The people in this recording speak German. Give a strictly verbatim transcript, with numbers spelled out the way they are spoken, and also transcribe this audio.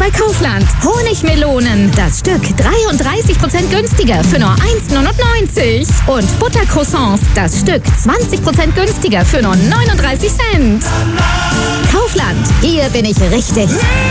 bei Kaufland. Honigmelonen, das Stück dreiunddreißig Prozent günstiger für nur eins Komma neunundneunzig. Und Buttercroissants, das Stück zwanzig Prozent günstiger für nur neununddreißig Cent. Kaufland, hier bin ich richtig.